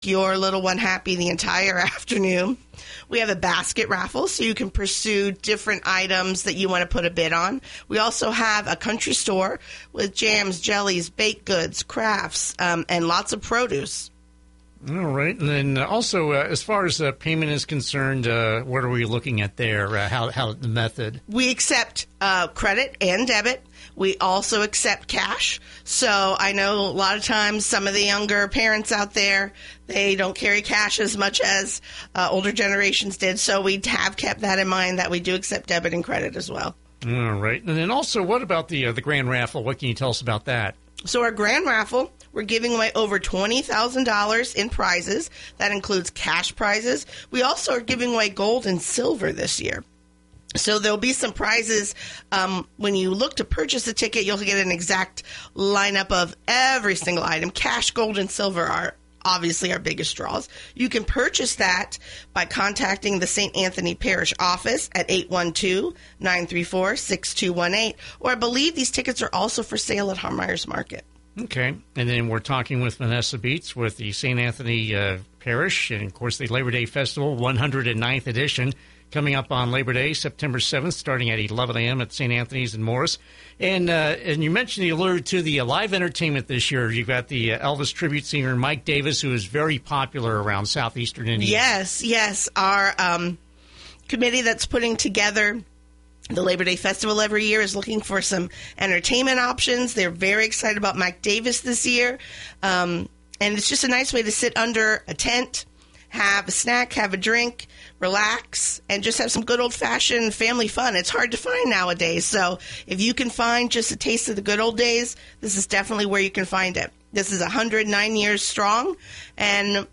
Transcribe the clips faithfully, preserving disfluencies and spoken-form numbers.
your little one happy the entire afternoon. We have a basket raffle, so you can pursue different items that you want to put a bid on. We also have a country store with jams, jellies, baked goods, crafts, um, and lots of produce. All right. And then also, uh, as far as uh, payment is concerned, uh, what are we looking at there? Uh, how, how the method? We accept uh, credit and debit. We also accept cash. So I know a lot of times some of the younger parents out there, they don't carry cash as much as uh, older generations did. So we have kept that in mind, that we do accept debit and credit as well. All right. And then also, what about the uh, the grand raffle? What can you tell us about that? So our grand raffle, we're giving away over twenty thousand dollars in prizes. That includes cash prizes. We also are giving away gold and silver this year. So there'll be some prizes. Um, when you look to purchase a ticket, you'll get an exact lineup of every single item. Cash, gold, and silver are obviously our biggest draws. You can purchase that by contacting the Saint Anthony Parish office at eight one two, nine three four, six two one eight. Or I believe these tickets are also for sale at Harmeyer's Market. Okay. And then we're talking with Vanessa Beets with the Saint Anthony uh, Parish and, of course, the Labor Day Festival one hundred ninth edition. Coming up on Labor Day, September seventh, starting at eleven a.m. at Saint Anthony's in Morris. And uh, and you mentioned, you alluded to the uh, live entertainment this year. You've got the uh, Elvis tribute singer Mike Davis, who is very popular around southeastern Indiana. Yes, yes. Our um, committee that's putting together the Labor Day Festival every year is looking for some entertainment options. They're very excited about Mike Davis this year. Um, and it's just a nice way to sit under a tent, have a snack, have a drink, relax, and just have some good old-fashioned family fun. It's hard to find nowadays, so if you can find just a taste of the good old days, this is definitely where you can find it. This is one hundred nine years strong, and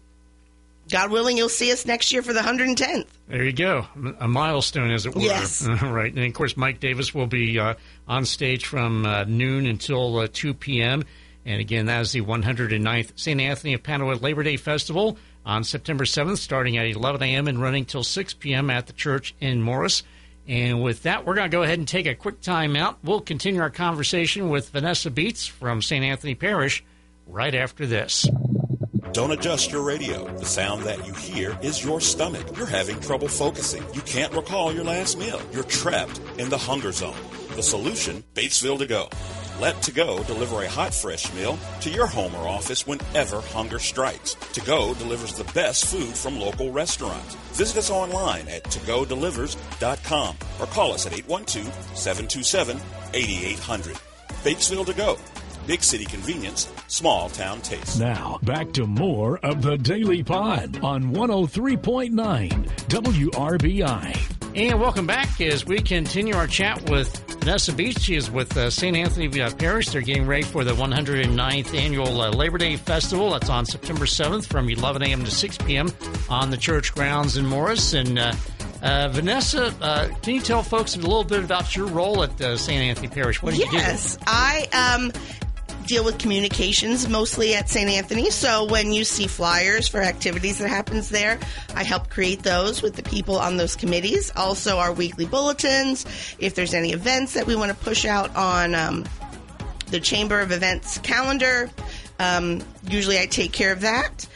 God willing, you'll see us next year for the one hundred tenth. There you go. A milestone, as it were. Yes. All right. And, of course, Mike Davis will be uh, on stage from uh, noon until uh, two p.m., and, again, that is the one hundred ninth Saint Anthony of Padua Labor Day Festival on September seventh, starting at eleven a.m. and running till six p.m. at the church in Morris. And with that, we're going to go ahead and take a quick time out. We'll continue our conversation with Vanessa Beets from Saint Anthony Parish right after this. Don't adjust your radio. The sound that you hear is your stomach. You're having trouble focusing. You can't recall your last meal. You're trapped in the hunger zone. The solution, Batesville To Go. Let To Go deliver a hot, fresh meal to your home or office whenever hunger strikes. To Go delivers the best food from local restaurants. Visit us online at to go delivers dot com or call us at eight one two, seven two seven, eight eight zero zero. Batesville To Go. Big city convenience, small town taste. Now, back to more of the Daily Pod on one oh three point nine W R B I. And welcome back as we continue our chat with Vanessa Beets. She is with uh, Saint Anthony Parish. They're getting ready for the one hundred ninth Annual uh, Labor Day Festival. That's on September seventh from eleven a.m. to six p.m. on the church grounds in Morris. And uh, uh, Vanessa, uh, can you tell folks a little bit about your role at uh, Saint Anthony Parish? What do you do? Yes, I um. deal with communications mostly at Saint Anthony. So when you see flyers for activities that happens there, I help create those with the people on those committees. Also our weekly bulletins, if there's any events that we want to push out on um, the Chamber of Events calendar, um, usually I take care of that.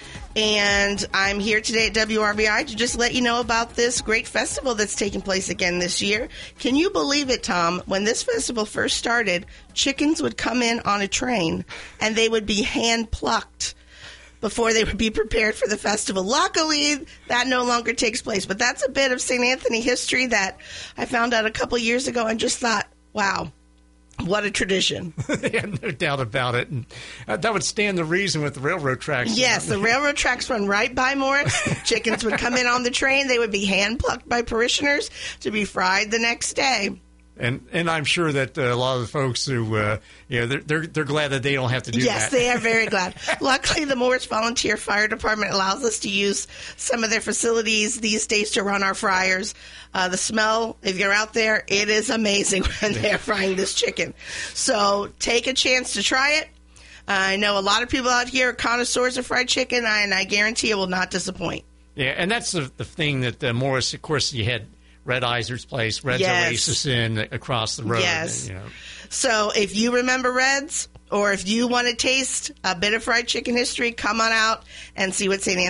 And I'm here today at W R B I to just let you know about this great festival that's taking place again this year. Can you believe it, Tom? When this festival first started, chickens would come in on a train, and they would be hand-plucked before they would be prepared for the festival. Luckily, that no longer takes place. But that's a bit of Saint Anthony history that I found out a couple years ago and just thought, wow. What a tradition. Yeah, no doubt about it. And uh, that would stand the reason with the railroad tracks. Yes, the railroad tracks run right by Morris. Chickens would come in on the train. They would be hand-plucked by parishioners to be fried the next day. And and I'm sure that uh, a lot of the folks who, uh, you know, they're, they're they're glad that they don't have to do yes, that. Yes, they are very glad. Luckily, the Morris Volunteer Fire Department allows us to use some of their facilities these days to run our fryers. Uh, the smell, if you're out there, it is amazing when they're frying this chicken. So take a chance to try it. Uh, I know a lot of people out here are connoisseurs of fried chicken, and I guarantee it will not disappoint. Yeah, and that's the, the thing that uh, Morris, of course, you had Red Iser's place, Red's yes. Oasis Inn across the road. Yes. You know. So if you remember Red's, or if you want to taste a bit of fried chicken history, come on out and see what Saint Anthony